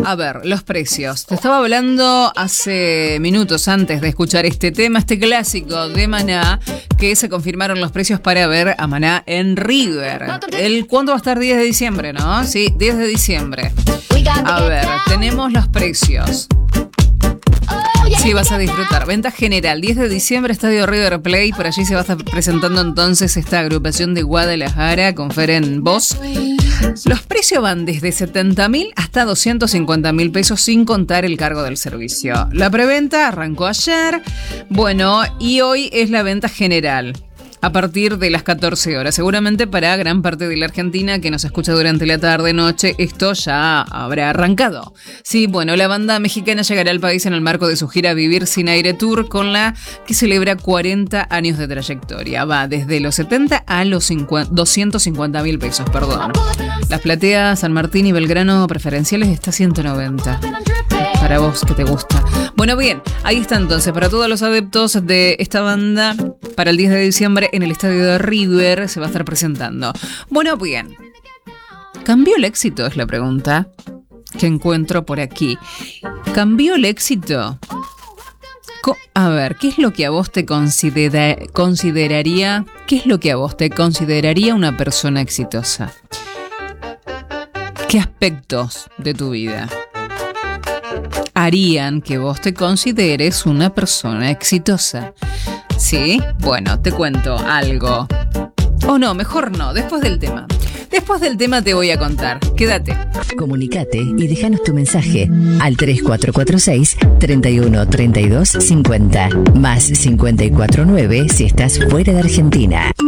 A ver, los precios. Te estaba hablando hace minutos antes de escuchar este tema, este clásico de Maná, que se confirmaron los precios para ver a Maná en River. ¿Cuándo va a estar? 10 de diciembre, ¿no? Sí, 10 de diciembre. A ver, tenemos los precios. Sí, vas a disfrutar. Venta general, 10 de diciembre, Estadio River Plate. Por allí se va a estar presentando entonces esta agrupación de Guadalajara con Fer en voz. Los precios van desde 70.000 hasta 250.000 pesos sin contar el cargo del servicio. La preventa arrancó ayer. Bueno, y hoy es la venta general. A partir de las 14 horas. Seguramente para gran parte de la Argentina que nos escucha durante la tarde-noche, esto ya habrá arrancado. Sí, bueno, la banda mexicana llegará al país en el marco de su gira Vivir Sin Aire Tour, con la que celebra 40 años de trayectoria. Va desde los 70 a los 250.000 pesos, perdón. Las plateas San Martín y Belgrano preferenciales está 190. Para vos que te gusta. Bueno, bien, ahí está entonces, para todos los adeptos de esta banda, para el 10 de diciembre en el estadio de River se va a estar presentando. Bueno, bien. ¿Cambió el éxito? Es la pregunta que encuentro por aquí. ¿Cambió el éxito? A ver, ¿qué es lo que a vos te consideraría? ¿Qué es lo que a vos te consideraría una persona exitosa? ¿Qué aspectos de tu vida harían que vos te consideres una persona exitosa? ¿Sí? Bueno, te cuento algo. O no, mejor no, después del tema. Después del tema te voy a contar. Quédate. Comunicate y déjanos tu mensaje al 3446 31 32 50 más 549 si estás fuera de Argentina.